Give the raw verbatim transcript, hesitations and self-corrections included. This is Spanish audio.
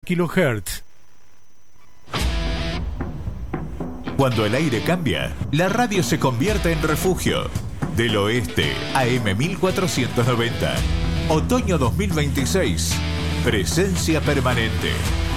kilohertz. Cuando el aire cambia, la radio se convierte en refugio. Del Oeste, A M mil cuatrocientos noventa. Otoño dos mil veintiséis. Presencia permanente.